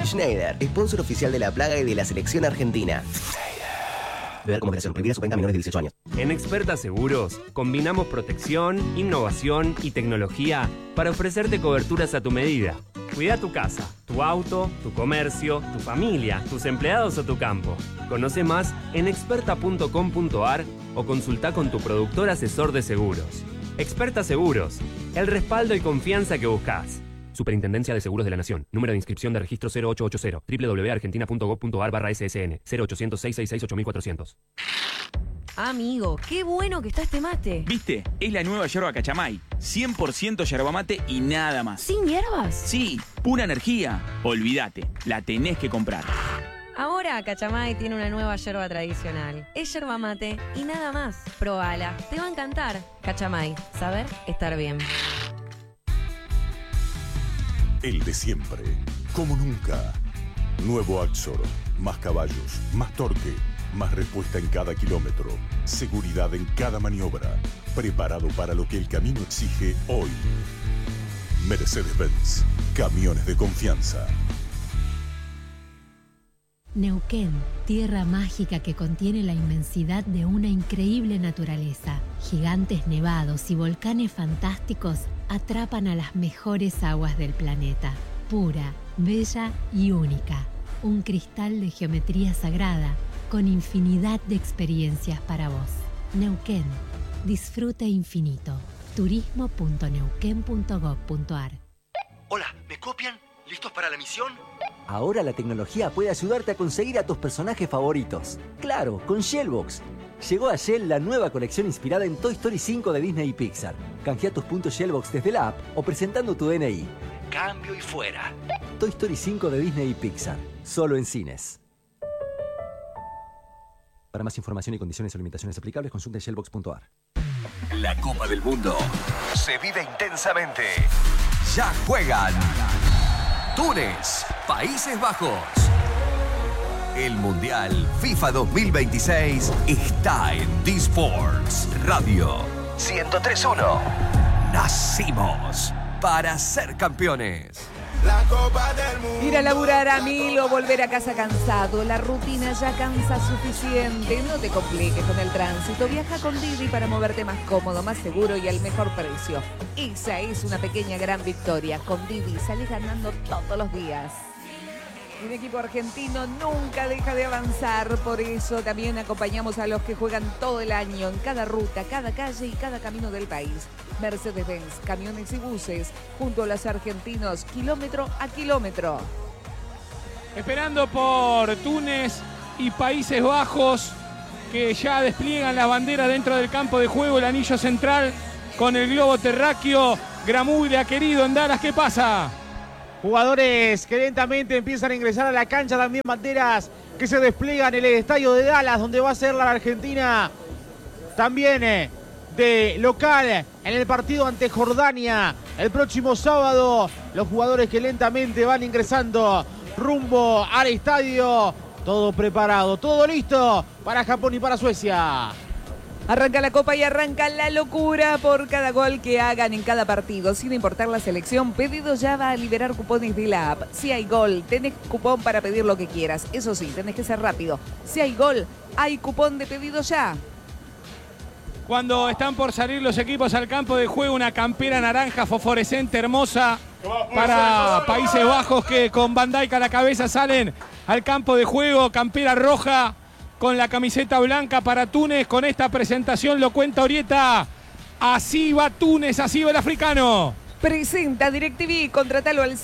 Schneider, sponsor oficial de La Plaga y de la selección argentina. Beber con moderación. Prohibida su venta a menores de 18 años. En Experta Seguros, combinamos protección, innovación y tecnología para ofrecerte coberturas a tu medida. Cuida tu casa, tu auto, tu comercio, tu familia, tus empleados o tu campo. Conoce más en experta.com.ar o consulta con tu productor asesor de seguros. Experta Seguros, el respaldo y confianza que buscas. Superintendencia de Seguros de la Nación. Número de inscripción de registro 0880. www.argentina.gov.ar/SSN. 0800-666-8400. Amigo, qué bueno que está este mate. ¿Viste? Es la nueva yerba Cachamay. 100% yerba mate y nada más. ¿Sin hierbas? Sí, pura energía. Olvídate, la tenés que comprar. Ahora Cachamay tiene una nueva yerba tradicional. Es yerba mate y nada más. Probala, te va a encantar. Cachamay, saber estar bien. El de siempre, como nunca. Nuevo Axor, más caballos, más torque, más respuesta en cada kilómetro, seguridad en cada maniobra, preparado para lo que el camino exige hoy. Mercedes-Benz, camiones de confianza. Neuquén, tierra mágica que contiene la inmensidad de una increíble naturaleza. Gigantes nevados y volcanes fantásticos atrapan a las mejores aguas del planeta. Pura, bella y única. Un cristal de geometría sagrada con infinidad de experiencias para vos. Neuquén, disfrute infinito. turismo.neuquén.gov.ar. Hola, ¿me copian? ¿Listos para la misión? Ahora la tecnología puede ayudarte a conseguir a tus personajes favoritos. Claro, con Shellbox. Llegó a Shell la nueva colección inspirada en Toy Story 5 de Disney y Pixar. Canjea tus puntos Shellbox desde la app o presentando tu DNI. Cambio y fuera. Toy Story 5 de Disney y Pixar. Solo en cines. Para más información y condiciones o limitaciones aplicables, consulte shellbox.ar. La Copa del Mundo se vive intensamente. Ya juegan Túnez, Países Bajos. El Mundial FIFA 2026 está en D-Sports Radio 103.1. Nacimos para ser campeones. La Copa del Mundo. Ir a laburar a 1000 o volver a casa cansado. La rutina ya cansa suficiente. No te compliques con el tránsito. Viaja con Didi para moverte más cómodo, más seguro y al mejor precio. Esa es una pequeña gran victoria. Con Didi sales ganando todos los días. Un equipo argentino nunca deja de avanzar, por eso también acompañamos a los que juegan todo el año en cada ruta, cada calle y cada camino del país. Mercedes-Benz, camiones y buses, junto a los argentinos, kilómetro a kilómetro. Esperando por Túnez y Países Bajos, que ya despliegan las banderas dentro del campo de juego, el anillo central con el globo terráqueo. Gramuglia, querido, en Dallas, ¿qué pasa? Jugadores que lentamente empiezan a ingresar a la cancha, también banderas que se despliegan en el estadio de Dallas, donde va a ser la Argentina también de local en el partido ante Jordania el próximo sábado. Los jugadores que lentamente van ingresando rumbo al estadio, todo preparado, todo listo para Japón y para Suecia. Arranca la Copa y arranca la locura por cada gol que hagan en cada partido. Sin importar la selección, Pedido Ya va a liberar cupones de la app. Si hay gol, tenés cupón para pedir lo que quieras. Eso sí, tenés que ser rápido. Si hay gol, hay cupón de Pedido Ya. Cuando están por salir los equipos al campo de juego, una campera naranja fosforescente hermosa para Países Bajos, que con Van Dijk a la cabeza salen al campo de juego. Campera roja con la camiseta blanca para Túnez. Con esta presentación lo cuenta Orieta. Así va Túnez, así va el africano. Presenta DirecTV, contratalo al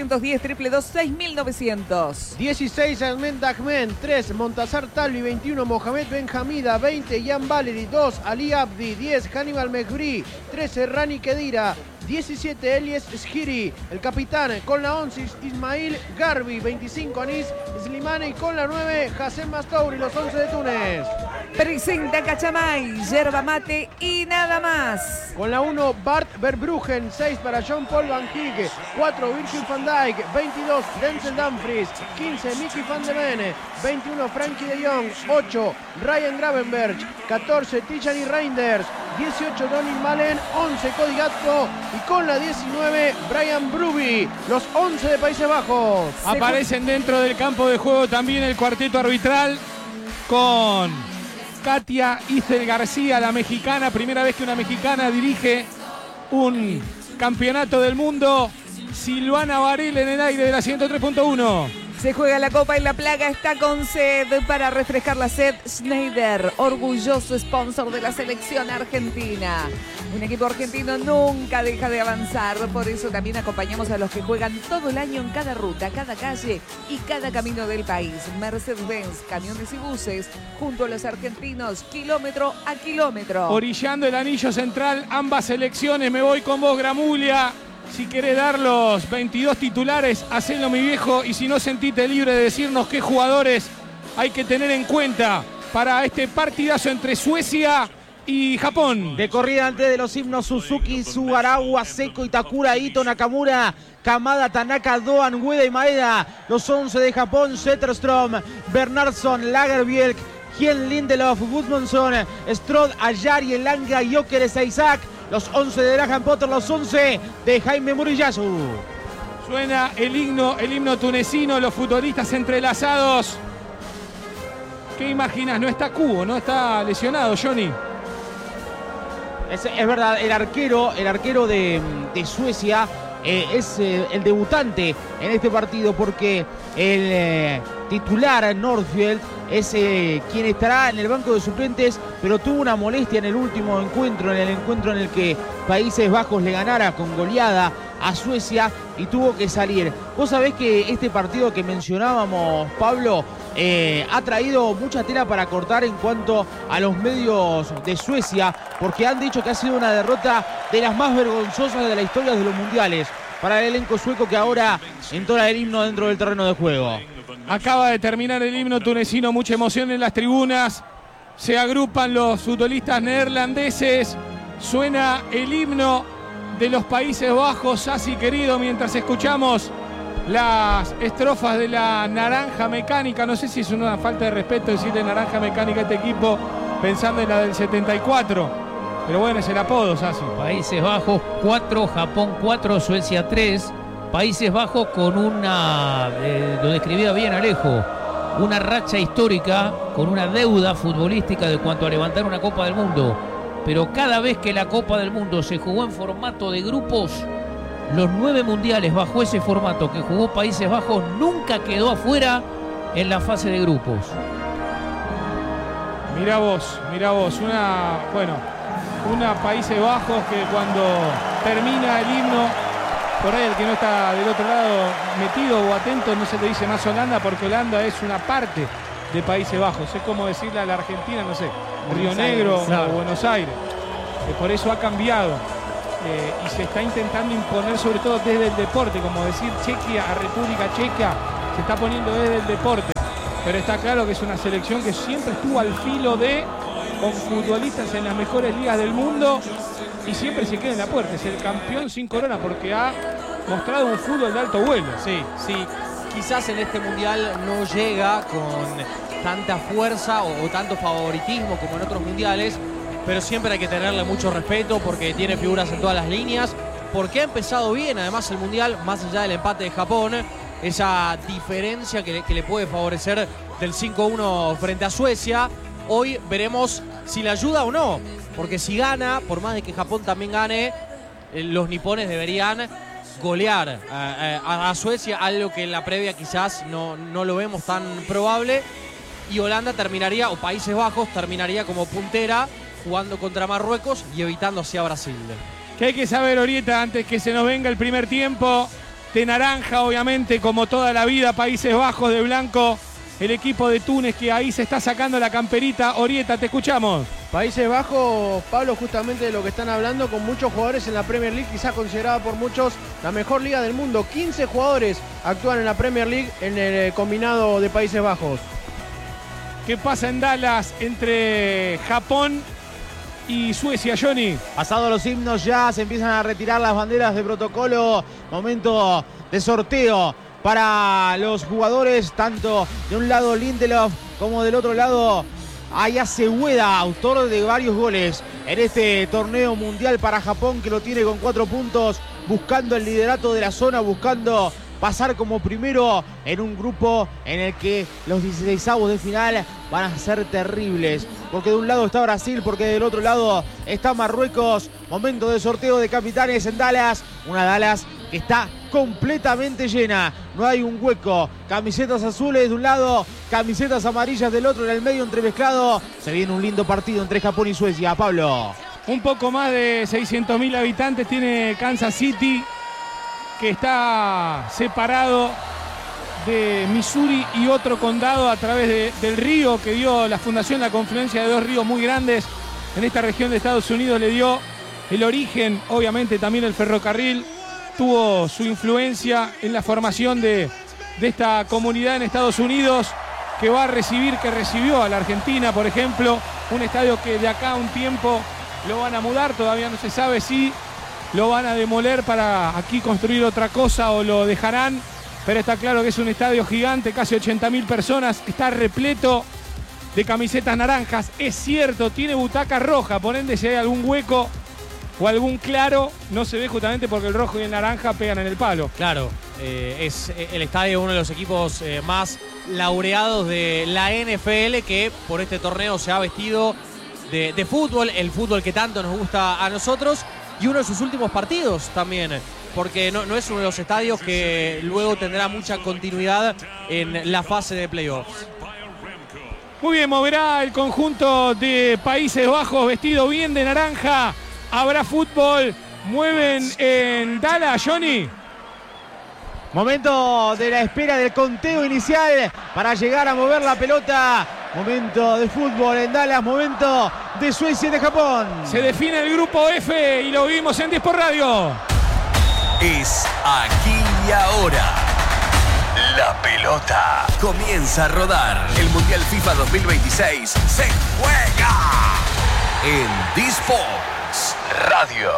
0810-222-6900. 16 Ahmed Ahmed, 3 Montazar Talvi, 21 Mohamed Benhamida, 20 Jan Valery, 2 Ali Abdi, 10 Hannibal Mejbri, 13 Rani Kedira, 17 Elias Schiri, el capitán con la 11 Ismail Garbi, 25 Anis Slimani, con la 9 Hassem Mastouri, los 11 de Túnez. Presenta Cachamay, yerba mate y nada más. Con la 1 Bart Verbruggen, 6 para Jean-Paul Van Gogh, 4 Virgil van Dijk, 22 Denzel Dumfries, 15 Mickey van de Ven, 21 Frankie de Jong, 8 Ryan Gravenberch, 14 Tijani Reinders, 18 Donny Malen, 11 Cody Gakpo y con la 19 Brian Brooby, los 11 de Países Bajos. Aparecen dentro del campo de juego también el cuarteto arbitral con Katia Isel García, la mexicana, primera vez que una mexicana dirige un campeonato del mundo. Silvana Varela en el aire de la 103.1. Se juega la Copa y la Plaga está con sed. Para refrescar la sed, Schneider, orgulloso sponsor de la selección argentina. Un equipo argentino nunca deja de avanzar. Por eso también acompañamos a los que juegan todo el año en cada ruta, cada calle y cada camino del país. Mercedes-Benz, camiones y buses, junto a los argentinos, kilómetro a kilómetro. Orillando el anillo central, ambas selecciones. Me voy con vos, Gramulia. Si querés dar los 22 titulares, hacelo, mi viejo. Y si no, sentite libre de decirnos qué jugadores hay que tener en cuenta para este partidazo entre Suecia y Japón. De corrida antes de los himnos: Suzuki, Sugarawa, Seko, Itakura, Ito, Nakamura, Kamada, Tanaka, Doan, Ueda y Maeda. Los 11 de Japón: Zetterström, Bernhardsson, Lagerbielk, Hien, Lindelof, Gudmundsson, Strode, Ayari, Elanga, Gyökeres e Isaac. Los 11 de Graham Potter, los 11 de Jaime Muriyasu. Suena el himno tunecino, los futbolistas entrelazados. ¿Qué imaginas? No está Cubo, no está lesionado, Johnny. Es verdad, el arquero de Suecia es el debutante en este partido, porque el titular, Nordfjeld, es quien estará en el banco de suplentes, pero tuvo una molestia en el último encuentro, en el encuentro en el que Países Bajos le ganara con goleada a Suecia y tuvo que salir. Vos sabés que este partido que mencionábamos, Pablo, ha traído mucha tela para cortar en cuanto a los medios de Suecia, porque han dicho que ha sido una derrota de las más vergonzosas de la historia de los mundiales para el elenco sueco, que ahora entona el himno dentro del terreno de juego. Acaba de terminar el himno tunecino, mucha emoción en las tribunas. Se agrupan los futbolistas neerlandeses. Suena el himno de los Países Bajos, Sassi querido, mientras escuchamos las estrofas de la naranja mecánica. No sé si es una falta de respeto decirle naranja mecánica a este equipo pensando en la del 74. Pero bueno, es el apodo, Sassi. Países Bajos 4, Japón 4, Suecia 3. Países Bajos con lo describía bien Alejo, una racha histórica, con una deuda futbolística de cuanto a levantar una Copa del Mundo. Pero cada vez que la Copa del Mundo se jugó en formato de grupos, los 9 mundiales bajo ese formato que jugó Países Bajos, nunca quedó afuera en la fase de grupos. Mirá vos, una Países Bajos que cuando termina el himno, por ahí el que no está del otro lado metido o atento, no se le dice más Holanda, porque Holanda es una parte de Países Bajos. Es como decirle a la Argentina, no sé, Río Negro o Buenos Aires. Por eso ha cambiado y se está intentando imponer, sobre todo desde el deporte, como decir Chequia a República Checa, se está poniendo desde el deporte. Pero está claro que es una selección que siempre estuvo al filo con futbolistas en las mejores ligas del mundo y siempre se queda en la puerta. Es el campeón sin corona porque ha mostrado un fútbol de alto vuelo. Sí. Quizás en este mundial no llega con tanta fuerza o tanto favoritismo como en otros mundiales, pero siempre hay que tenerle mucho respeto porque tiene figuras en todas las líneas, porque ha empezado bien además el mundial, más allá del empate de Japón, esa diferencia que le puede favorecer del 5-1 frente a Suecia. Hoy veremos si le ayuda o no, porque si gana, por más de que Japón también gane, los nipones deberían golear a Suecia, algo que en la previa quizás no lo vemos tan probable, y Holanda terminaría, o Países Bajos terminaría como puntera jugando contra Marruecos y evitando así a Brasil. ¿Qué hay que saber, Orieta, antes que se nos venga el primer tiempo? De naranja, obviamente, como toda la vida, Países Bajos de blanco. El equipo de Túnez que ahí se está sacando la camperita. Orieta, te escuchamos. Países Bajos, Pablo, justamente de lo que están hablando, con muchos jugadores en la Premier League, quizás considerada por muchos la mejor liga del mundo. 15 jugadores actúan en la Premier League en el combinado de Países Bajos. ¿Qué pasa en Dallas entre Japón y Suecia, Johnny? Pasados los himnos ya se empiezan a retirar las banderas de protocolo. Momento de sorteo para los jugadores, tanto de un lado Lindelof como del otro lado Ayase Ueda, autor de varios goles en este torneo mundial para Japón, que lo tiene con 4 puntos, buscando el liderato de la zona, buscando pasar como primero en un grupo en el que los 16avos de final van a ser terribles. Porque de un lado está Brasil, porque del otro lado está Marruecos. Momento de sorteo de capitanes en Dallas. Una Dallas que está completamente llena. No hay un hueco. Camisetas azules de un lado, camisetas amarillas del otro, en el medio entremezclado. Se viene un lindo partido entre Japón y Suecia. Pablo. Un poco más de 600.000 habitantes tiene Kansas City, que está separado de Missouri y otro condado a través del río que dio la fundación, la confluencia de 2 ríos muy grandes en esta región de Estados Unidos. Le dio el origen, obviamente también el ferrocarril tuvo su influencia en la formación de esta comunidad en Estados Unidos, que va a recibir, que recibió a la Argentina, por ejemplo, un estadio que de acá a un tiempo lo van a mudar, todavía no se sabe si lo van a demoler para aquí construir otra cosa o lo dejarán, pero está claro que es un estadio gigante, casi 80.000 personas, está repleto de camisetas naranjas. Es cierto, tiene butaca roja, por ende si hay algún hueco o algún claro, no se ve justamente porque el rojo y el naranja pegan en el palo. Claro, es el estadio uno de los equipos más laureados de la NFL, que por este torneo se ha vestido de fútbol, el fútbol que tanto nos gusta a nosotros, y uno de sus últimos partidos también, porque no es uno de los estadios que luego tendrá mucha continuidad en la fase de playoffs. Muy bien, moverá el conjunto de Países Bajos vestido bien de naranja. Habrá fútbol, mueven en Dallas, Johnny. Momento de la espera del conteo inicial para llegar a mover la pelota. Momento de fútbol en Dallas, momento de Suecia y de Japón. Se define el grupo F y lo vimos en 10 por Radio. Es aquí y ahora. La pelota comienza a rodar. El Mundial FIFA 2026 se juega en D-Sports Radio.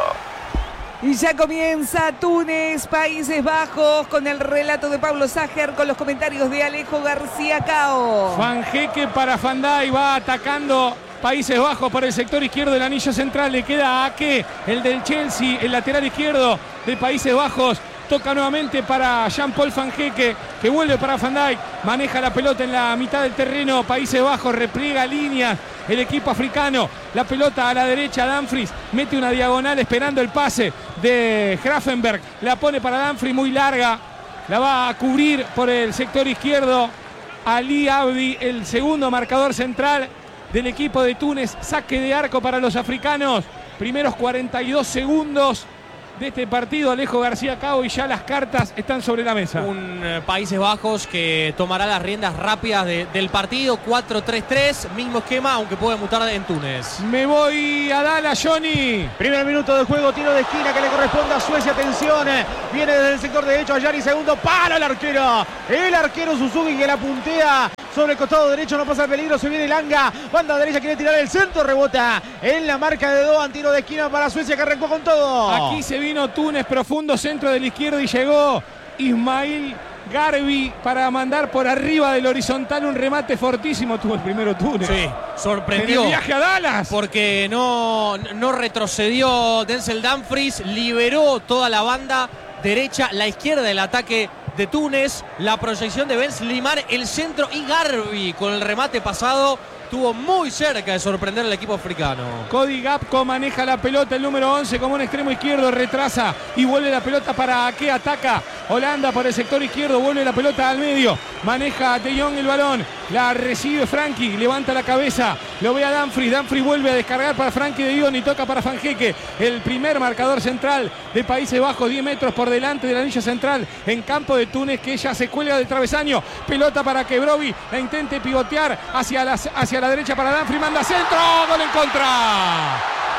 Y ya comienza Túnez, Países Bajos, con el relato de Pablo Ságer, con los comentarios de Alejo García Cao. Fanjeque para Fandai, va atacando Países Bajos por el sector izquierdo del anillo central. Le queda a Ake, el del Chelsea, el lateral izquierdo de Países Bajos. Toca nuevamente para Jean-Paul Fanjeque, que vuelve para Van Dijk. Maneja la pelota en la mitad del terreno. Países Bajos repliega líneas. El equipo africano. La pelota a la derecha. Dumfries mete una diagonal esperando el pase de Grafenberg. La pone para Dumfries muy larga. La va a cubrir por el sector izquierdo Ali Abdi, el segundo marcador central del equipo de Túnez. Saque de arco para los africanos. Primeros 42 segundos de este partido. Alejo García Cao, y ya las cartas están sobre la mesa. Un Países Bajos que tomará las riendas rápidas del partido. 4-3-3, mismo esquema, aunque puede mutar en Túnez. Me voy a Dallas, Johnny. Primer minuto de juego, tiro de esquina que le corresponde a Suecia. Atención, viene desde el sector derecho Ayari, segundo palo el arquero. El arquero Suzuki que la puntea sobre el costado derecho, no pasa el peligro, se viene Langa, banda derecha, quiere tirar el centro, rebota en la marca de Doan, tiro de esquina para Suecia que arrancó con todo. Aquí se vino Túnez, profundo centro de la izquierda y llegó Ismail Garbi para mandar por arriba del horizontal un remate fortísimo. Tuvo el primero Túnez. Sí, sorprendió. En el viaje a Dallas. Porque no retrocedió Denzel Dumfries, liberó toda la banda derecha, la izquierda del ataque de Túnez, la proyección de Ben Slimar, el centro, y Garbi con el remate pasado estuvo muy cerca de sorprender al equipo africano. Cody Gapco maneja la pelota, el número 11 como un extremo izquierdo, retrasa y vuelve la pelota para Ake, ataca Holanda por el sector izquierdo, vuelve la pelota al medio, maneja De Jong el balón, la recibe Frankie, levanta la cabeza, lo ve a Dumfries vuelve a descargar para Frankie De Jong y toca para Fanjeque, el primer marcador central de Países Bajos, 10 metros por delante del anillo central en campo de Túnez, que ya se cuelga del travesaño, pelota para que Broby la intente pivotear hacia la derecha para Dumfries, manda centro, gol en contra.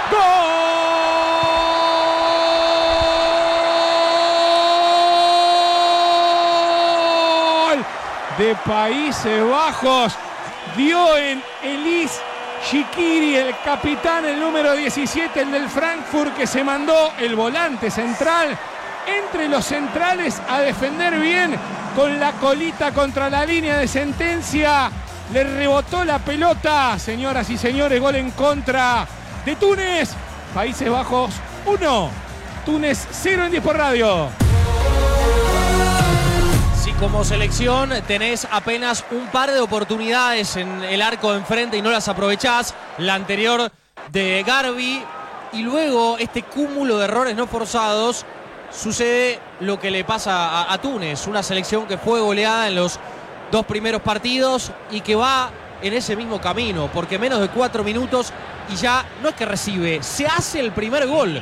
¡Gol de Países Bajos! Dio en Elis Shikiri, el capitán, el número 17, el del Frankfurt, que se mandó el volante central entre los centrales a defender bien con la colita contra la línea de sentencia. Le rebotó la pelota, señoras y señores, gol en contra de Túnez. Países Bajos 1, Túnez 0 en 10 por radio. Si como selección tenés apenas un par de oportunidades en el arco de enfrente y no las aprovechás, la anterior de Garbi y luego este cúmulo de errores no forzados, sucede lo que le pasa a Túnez, una selección que fue goleada en los 2 primeros partidos y que va en ese mismo camino, porque menos de 4 minutos y ya no es que recibe, se hace el primer gol.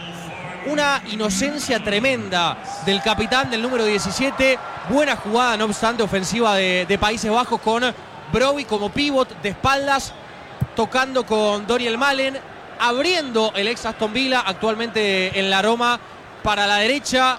Una inocencia tremenda del capitán del número 17. Buena jugada, no obstante, ofensiva de Países Bajos con Brobbey como pívot de espaldas, tocando con Doriel Malen, abriendo el ex Aston Villa, actualmente en la Roma, para la derecha,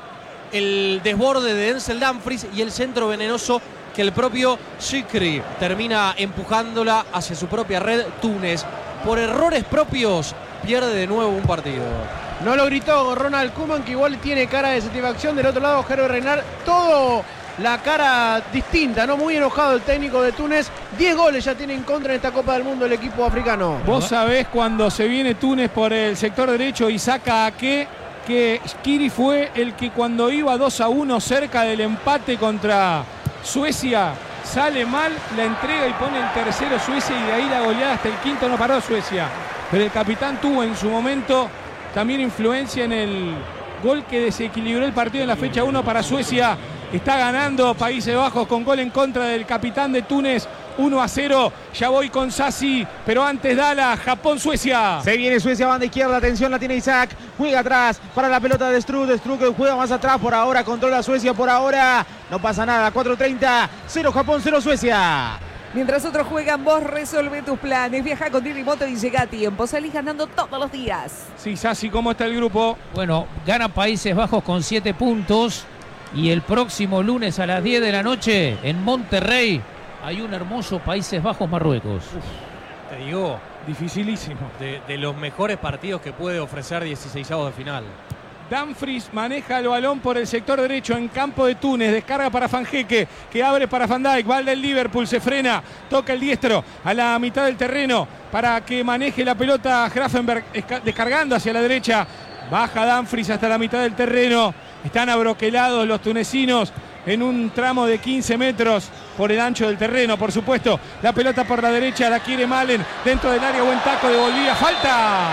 el desborde de Denzel Dumfries y el centro venenoso que el propio Shikri termina empujándola hacia su propia red. Túnez, por errores propios, pierde de nuevo un partido. No lo gritó Ronald Koeman, que igual tiene cara de satisfacción. Del otro lado, Hervé Renard, todo la cara distinta, ¿no? Muy enojado el técnico de Túnez. 10 goles ya tiene en contra en esta Copa del Mundo el equipo africano. Vos sabés cuando se viene Túnez por el sector derecho y saca a que Shikri fue el que cuando iba 2-1 cerca del empate contra Suecia, sale mal, la entrega y pone el tercero Suecia y de ahí la goleada hasta el quinto no paró Suecia. Pero el capitán tuvo en su momento también influencia en el gol que desequilibró el partido en la fecha 1 para Suecia. Está ganando Países Bajos con gol en contra del capitán de Túnez, 1-0. Ya voy con Sassi, pero antes Dala, Japón-Suecia. Se viene Suecia, banda izquierda, atención, la tiene Isaac. Juega atrás para la pelota de Struck que juega más atrás por ahora, controla Suecia por ahora. No pasa nada, 4:30, 0 Japón, 0 Suecia. Mientras otros juegan, vos resolve tus planes. Viaja con Didi Moto y llega a tiempo. Salís ganando todos los días. Sí, Sassi, ¿cómo está el grupo? Bueno, gana Países Bajos con 7 puntos. Y el próximo lunes a las 10 de la noche en Monterrey hay un hermoso Países Bajos-Marruecos. Te digo, dificilísimo. De los mejores partidos que puede ofrecer 16avos de final. Dumfries maneja el balón por el sector derecho en campo de Túnez, descarga para Fanjeque, que abre para Van Dijk, va del Liverpool, se frena, toca el diestro a la mitad del terreno para que maneje la pelota Grafenberg, descargando hacia la derecha, baja Dumfries hasta la mitad del terreno, están abroquelados los tunecinos en un tramo de 15 metros por el ancho del terreno, por supuesto, la pelota por la derecha, la quiere Malen, dentro del área, buen taco de Bolivia, falta,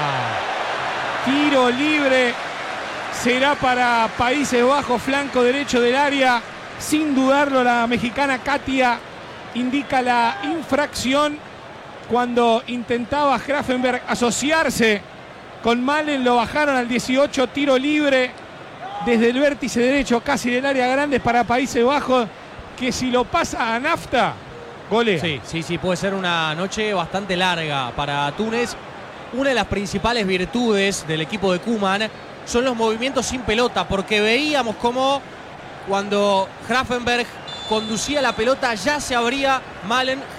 tiro libre. Será para Países Bajos, flanco derecho del área. Sin dudarlo, la mexicana Katia indica la infracción cuando intentaba Grafenberg asociarse con Malen. Lo bajaron al 18, tiro libre desde el vértice derecho, casi del área grande para Países Bajos, que si lo pasa a Nafta, golea. Sí, puede ser una noche bastante larga para Túnez. Una de las principales virtudes del equipo de Koeman son los movimientos sin pelota, porque veíamos cómo cuando Grafenberg conducía la pelota ya se abría Malen.